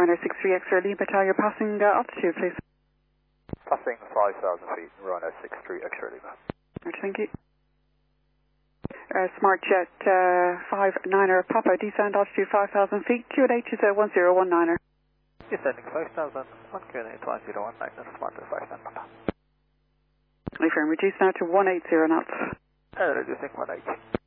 Rhino 63 X-ray Lima Tower, passing altitude, please. Passing 5,000 feet, Rhino 63 X-ray Lima. Right, thank you. Smart Jet 59er Papa, descend altitude 5,000 feet, QNH is 1019er. Descending 5,000, 1 QNH 1019, Smart Jet 59 Papa. Affirm, reduce now to 180 knots. Reducing 180.